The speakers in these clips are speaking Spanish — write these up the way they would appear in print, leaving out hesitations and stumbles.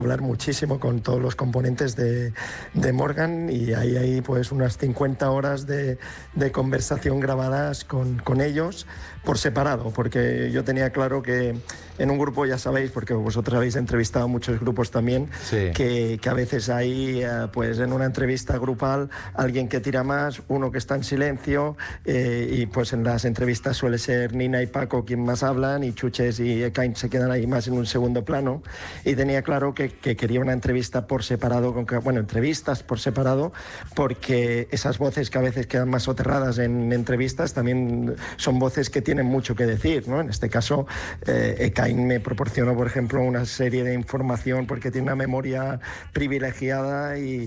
hablar muchísimo con todos los componentes de Morgan, y ahí hay pues unas 50 horas de conversación grabadas con ellos por separado, porque yo tenía claro que en un grupo, ya sabéis, porque vosotros habéis entrevistado muchos grupos también, sí, que a veces hay pues en una entrevista grupal alguien que tira más, uno que está en silencio, y pues en las entrevistas suele ser Nina y Paco quien más hablan, y Chuches y Ekain se quedan ahí más en un segundo plano, y tenía claro que quería una entrevista por separado, entrevistas por separado, porque esas voces que a veces quedan más soterradas en entrevistas también son voces que tienen mucho que decir, ¿no? En este caso, Ekain me proporcionó, por ejemplo, una serie de información porque tiene una memoria privilegiada, y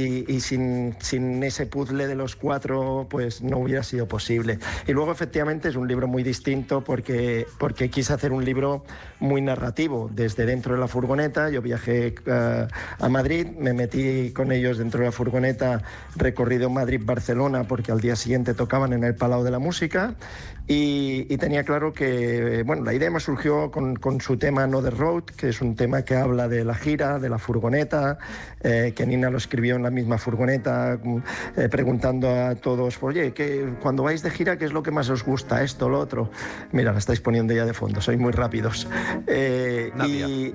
sin ese puzzle de los cuatro pues no hubiera sido posible. Y luego efectivamente es un libro muy distinto porque quise hacer un libro muy narrativo desde dentro de la furgoneta. Yo viajé a Madrid, me metí con ellos dentro de la furgoneta, recorrido Madrid-Barcelona porque al día siguiente tocaban en el Palau de la Música, y tenía claro que, bueno, la idea me surgió con su tema No The Road, que es un tema que habla de la gira, de la furgoneta, que Nina lo escribió en la misma furgoneta, preguntando a todos, oye, cuando vais de gira, ¿qué es lo que más os gusta? Esto, lo otro. Mira, la estáis poniendo ya de fondo, sois muy rápidos. Nadia.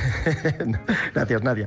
Gracias, Nadia.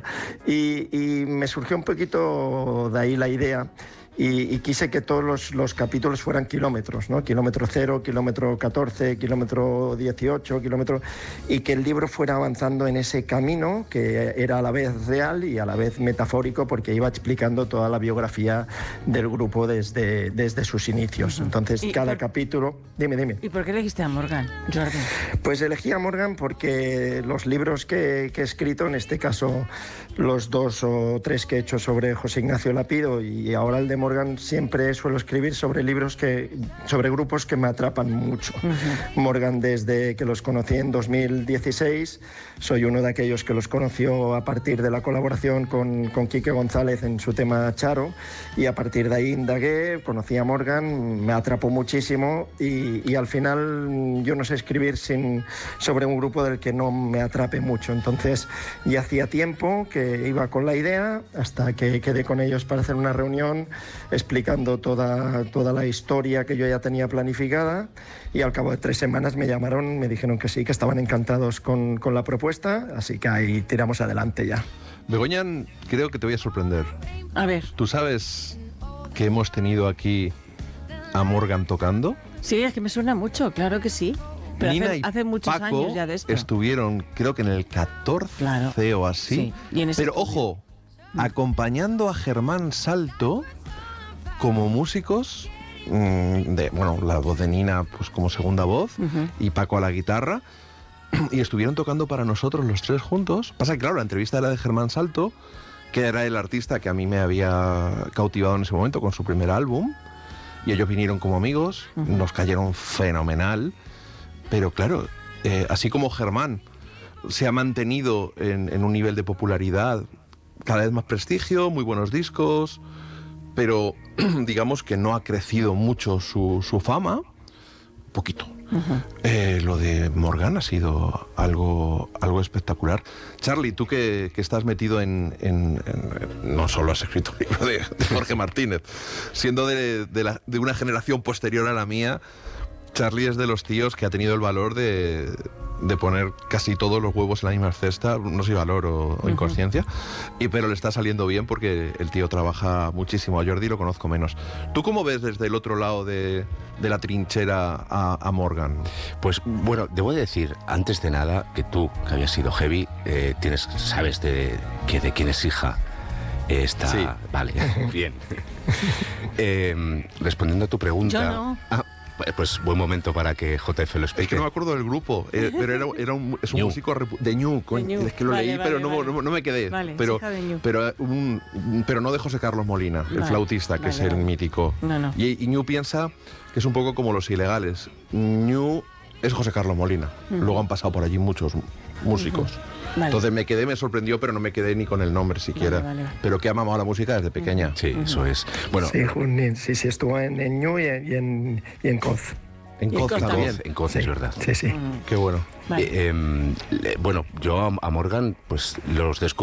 Y me surgió un poquito de ahí la idea. Y quise que todos los capítulos fueran kilómetros, ¿no? Kilómetro 0, kilómetro 14, kilómetro 18, y que el libro fuera avanzando en ese camino que era a la vez real y a la vez metafórico, porque iba explicando toda la biografía del grupo desde sus inicios. Entonces, cada capítulo... Dime. ¿Y por qué elegiste a Morgan, Jordi? Pues elegí a Morgan porque los libros que he escrito, en este caso los 2 o 3 que he hecho sobre José Ignacio Lapido y ahora el de Morgan, siempre suelo escribir sobre sobre grupos que me atrapan mucho. Morgan, desde que los conocí en 2016, soy uno de aquellos que los conoció a partir de la colaboración con Quique González en su tema Charo, y a partir de ahí indagué, conocí a Morgan, me atrapó muchísimo, y al final yo no sé escribir sobre un grupo del que no me atrape mucho. Entonces ya hacía tiempo que iba con la idea, hasta que quedé con ellos para hacer una reunión explicando toda la historia que yo ya tenía planificada, y al cabo de 3 semanas me llamaron, me dijeron que sí, que estaban encantados con la propuesta, así que ahí tiramos adelante ya. Begoña, creo que te voy a sorprender. A ver. ¿Tú sabes que hemos tenido aquí a Morgan tocando? Sí, es que me suena mucho, claro que sí. Pero Nina hace muchos Paco años ya de esto. Estuvieron, creo que en el 14 o así. Sí. Pero ojo, acompañando a Germán Salto como músicos, la voz de Nina pues como segunda voz, y Paco a la guitarra, y estuvieron tocando para nosotros los 3 juntos. Pasa que, claro, la entrevista era de Germán Salto, que era el artista que a mí me había cautivado en ese momento con su primer álbum, y ellos vinieron como amigos, nos cayeron fenomenal. Pero claro, así como Germán se ha mantenido en un nivel de popularidad, cada vez más prestigio, muy buenos discos, pero digamos que no ha crecido mucho su fama, poquito. Lo de Morgan ha sido algo espectacular. Charlie, tú que estás metido no solo has escrito un libro de Jorge Martínez, siendo de una generación posterior a la mía, Charlie es de los tíos que ha tenido el valor de poner casi todos los huevos en la misma cesta, no sé si valor o inconsciencia, pero le está saliendo bien porque el tío trabaja muchísimo. A Jordi lo conozco menos. ¿Tú cómo ves desde el otro lado de la trinchera a Morgan? Pues bueno, debo decir, antes de nada, que tú, que habías sido heavy, sabes de quién es hija esta... Sí. Vale, bien. Respondiendo a tu pregunta... Yo no. Pues buen momento para que JF lo explique. Es que no me acuerdo del grupo, pero es un músico de Ñu, es que lo leí, pero no me quedé. Vale, pero no de José Carlos Molina, el flautista, que es el mítico. No. Y Ñu piensa que es un poco como Los Ilegales. Ñu es José Carlos Molina. Luego han pasado por allí muchos músicos. Vale. Entonces me sorprendió, pero no me quedé ni con el nombre siquiera. Vale. Pero que ha mamado la música desde pequeña. Sí, eso es. Bueno, Sí, Junín, sí, estuvo en Ñu y en Coz. En Coz también. En Coz, Sí, es verdad. Sí. Qué bueno. Vale. Bueno, yo a Morgan pues los descubrí